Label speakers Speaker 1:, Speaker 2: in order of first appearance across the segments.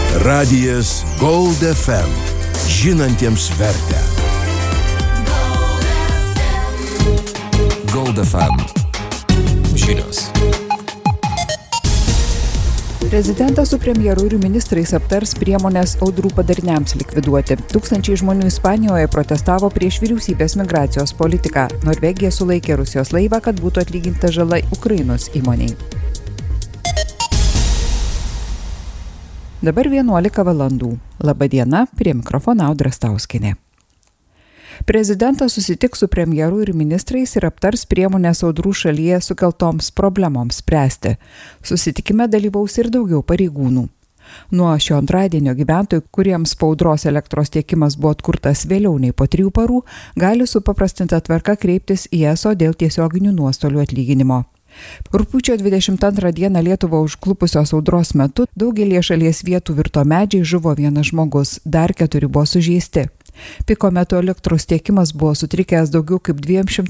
Speaker 1: Radijas Gold FM. Žinantiems vertę. Gold FM. Žinios.
Speaker 2: Prezidentas su premjeru ir ministrais aptars priemonės audrų padariniams likviduoti. Tūkstančiai žmonių Ispanijoje protestavo prieš vyriausybės migracijos politiką. Norvegija sulaikė Rusijos laivą, kad būtų atlyginta žala Ukrainos įmoniai. Dabar 11 valandų. Labadiena, prie mikrofono Audra Stauskienė. Prezidentas susitiks su premjeru ir ministrais ir aptars priemonės audrų šalyje sukeltoms problemoms spręsti. Susitikime dalyvaus ir daugiau pareigūnų. Nuo šio antradienio gyventojų, kuriems po audros elektros tiekimas buvo atkurtas vėliau nei po 3 parų, gali su paprastinta tvarka kreiptis į ESO dėl tiesioginių nuostolių atlyginimo. Rugpjūčio 22 dieną Lietuvą užklupusios audros metu daugelį šalies vietų virto medžiai, žuvo 1 žmogus, dar 4 buvo sužeisti. Piko metu elektros tiekimas buvo sutrikęs daugiau kaip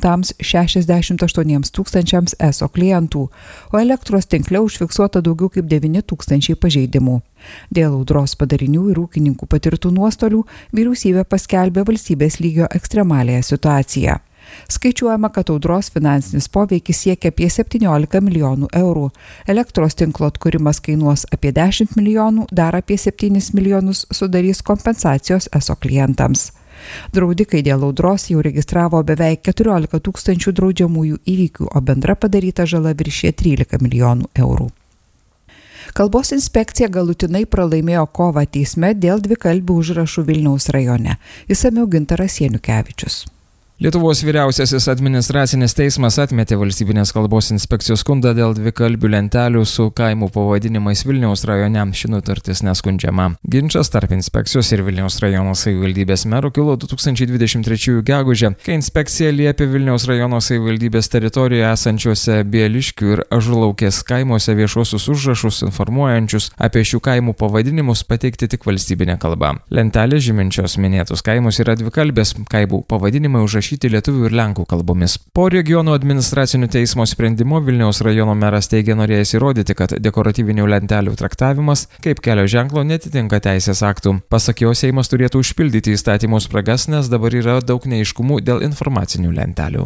Speaker 2: 268 tūkstančiams ESO klientų, o elektros tinkle užfiksuota daugiau kaip 9 tūkstančiai pažeidimų. Dėl audros padarinių ir ūkininkų patirtų nuostolių vyriausybė paskelbė valstybės lygio ekstremaliąją situaciją. Skaičiuojama, kad audros finansinis poveikis siekia apie 17 milijonų eurų. Elektros tinklo atkūrimas kainuos apie 10 milijonų, dar apie 7 milijonus sudarys kompensacijos ESO klientams. Draudikai dėl audros jau registravo beveik 14 tūkstančių draudžiamųjų įvykių, o bendra padaryta žala viršė 13 milijonų eurų. Kalbos inspekcija galutinai pralaimėjo kovą teisme dėl dvikalbių užrašų Vilniaus rajone. Išsamiau Gintaras Janukevičius.
Speaker 3: Lietuvos vyriausiasis administracinis teismas atmetė valstybinės kalbos inspekcijos skundą dėl dvikalbių lentelių su kaimų pavadinimais Vilniaus rajone. Ši nutartis neskundžiama. Ginčas tarp inspekcijos ir Vilniaus rajono savivaldybės merų kilo 2023 gegužę, kai inspekcija liepė Vilniaus rajono savivaldybės teritorijoje esančiuose Bieliškių ir Ažulaukės kaimuose viešuosius užrašus informuojančius apie šių kaimų pavadinimus pateikti tik valstybinė kalba. Lentelės žyminčios minėtus kaimus yra dvikalbės, kaimų pavadinimai užrašyti lietuvių ir lenkų kalbomis. Po regionų administracinio teismo sprendimo Vilniaus rajono meras teigė norėjęs įrodyti, kad dekoratyvinių lentelių traktavimas kaip kelio ženklo netitinka teisės aktų. Pasak jo, Seimas turėtų užpildyti įstatymų spragas, nes dabar yra daug neaiškumų dėl informacinių lentelių.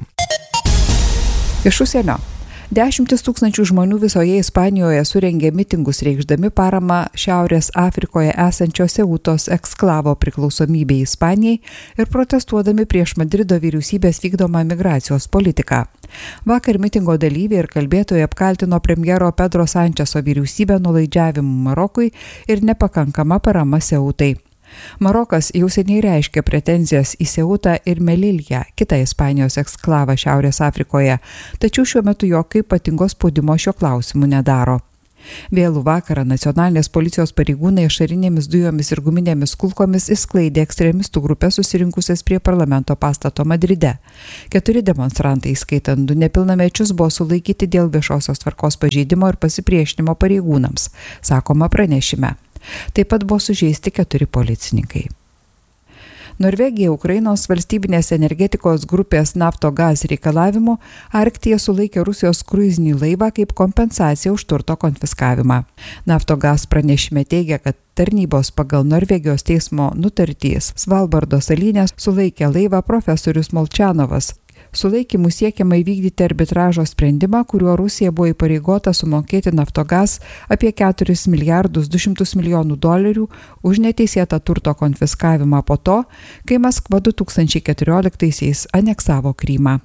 Speaker 2: Iš užsienio. 10 tūkstančių žmonių visoje Ispanijoje surengė mitingus reikšdami paramą Šiaurės Afrikoje esančio Ceutos eksklavo priklausomybei Ispanijai ir protestuodami prieš Madrido vyriausybės vykdomą migracijos politiką. Vakar mitingo dalyviai ir kalbėtojai apkaltino premjero Pedro Sančeso vyriausybę nuolaidžiavimu Marokui ir nepakankama parama Ceutai. Marokas jau seniai reiškia pretenzijas į Ceutą ir Melilją, kitą Ispanijos eksklavą Šiaurės Afrikoje, tačiau šiuo metu jokio ypatingo spaudimo šio klausimu nedaro. Vėlų vakarą nacionalinės policijos pareigūnai ašarinėmis dujomis ir guminėmis kulkomis išsklaidė ekstremistų grupę susirinkusias prie parlamento pastato Madride. 4 demonstrantai, skaitant 2 nepilnamečius, buvo sulaikyti dėl viešosios tvarkos pažeidimo ir pasipriešinimo pareigūnams, sakoma pranešime. Taip pat buvo sužeisti 4 policininkai. Norvegija Ukrainos valstybinės energetikos grupės Naftogaz reikalavimu Arktyje sulaikė Rusijos kruizinį laivą kaip kompensaciją už turto konfiskavimą. Naftogaz pranešime teigia, kad tarnybos pagal Norvegijos teismo nutartys Svalbardo salyne sulaikė laivą profesorius Molčanovas. Sulaikymu siekiama įvykdyti arbitražo sprendimą, kuriuo Rusija buvo įpareigota sumokėti Naftogaz apie 4 milijardus 200 milijonų dolerių už neteisėtą turto konfiskavimą po to, kai Maskva 2014-aisiais aneksavo Krymą.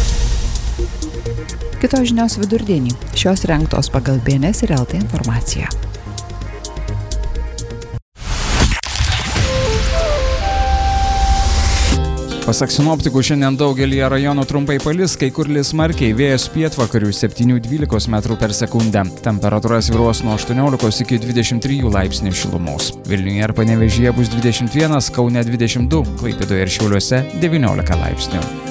Speaker 2: Kitos žinios vidurdienį. Šios rengtos pagal BNS ir LT informaciją.
Speaker 3: Pasak sinoptikų, šiandien daugelį rajonų trumpai palis, kai kur lis smarkiai, vėjas pietvakarių 7–12 metrų per sekundę. Temperatūra svyruos nuo 18 iki 23 laipsnių šilumos. Vilniuje ir Panevėžyje bus 21, Kaune 22, Klaipėdoje ir Šiauliuose 19 laipsnių.